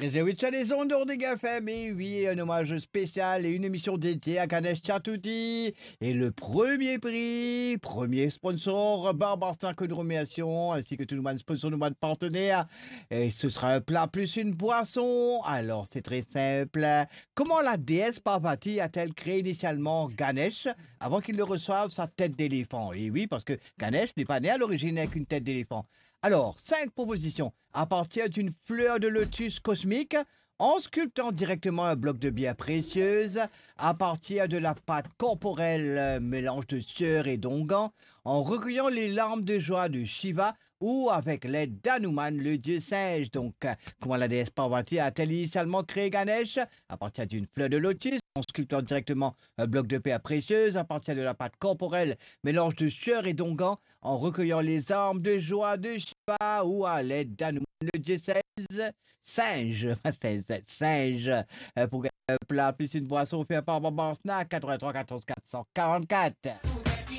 13 h sur les ondes d'Ordiga FM, et oui, un hommage spécial et une émission dédiée à Ganesh Chaturthi. Et le premier prix, premier sponsor, Barbara Star que nous remercions, ainsi que tout le monde sponsor, nous monde partenaire. Et ce sera un plat plus une boisson. Alors, c'est très simple. Comment la déesse Parvati a-t-elle créé initialement Ganesh avant qu'il ne reçoive sa tête d'éléphant? Et oui, parce que Ganesh n'est pas né à l'origine avec une tête d'éléphant. Alors, 5 propositions. À partir d'une fleur de lotus cosmique, en sculptant directement un bloc de bière précieuse, à partir de la pâte corporelle, mélange de sueur et d'onguent, en recueillant les larmes de joie de Shiva, ou avec l'aide d'Hanuman, le dieu singe. Donc, comment la déesse Parvati a-t-elle initialement créé Ganesh? À partir d'une fleur de lotus, en sculptant directement un bloc de pierre précieuse, à partir de la pâte corporelle, mélange de sueur et d'onguent, en recueillant les armes de joie de Shiva, ou à l'aide d'Hanuman, le dieu singe. Singe. Pour gagner un plat plus une boisson offerte par Barbara Snack, 83 14 444.